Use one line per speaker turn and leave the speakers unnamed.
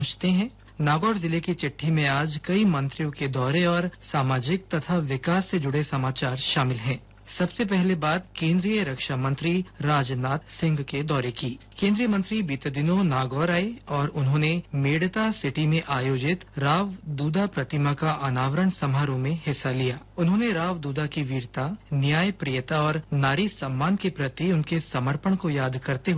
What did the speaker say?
पहुंचते हैं। नागौर जिले की चिट्ठी में आज कई मंत्रियों के दौरे और सामाजिक तथा विकास से जुड़े समाचार शामिल हैं। सबसे पहले बात केंद्रीय रक्षा मंत्री राजनाथ सिंह के दौरे की। केंद्रीय मंत्री बीते दिनों नागौर आए और उन्होंने मेड़ता सिटी में आयोजित राव दूदा प्रतिमा का अनावरण समारोह में हिस्सा लिया। उन्होंने राव दूदा की वीरता, न्याय प्रियता और नारी सम्मान के प्रति उनके समर्पण को याद करते हुए